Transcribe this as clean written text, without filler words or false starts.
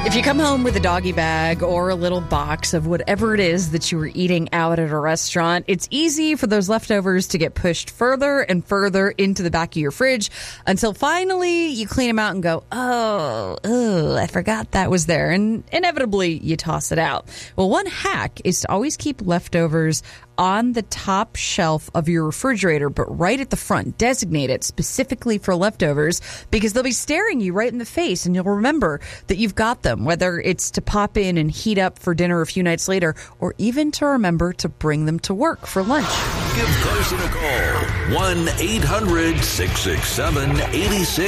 If you come home with a doggy bag or a little box of whatever it is that you were eating out at a restaurant, it's easy for those leftovers to get pushed further and further into the back of your fridge until finally you clean them out and go, oh, I forgot that was there. And inevitably you toss it out. Well, one hack is to always keep leftovers on the top shelf of your refrigerator, but right at the front. Designate it specifically for leftovers because they'll be staring you right in the face and you'll remember that you've got them, whether it's to pop in and heat up for dinner a few nights later or even to remember to bring them to work for lunch. Give Carson a call. 1-800-667-86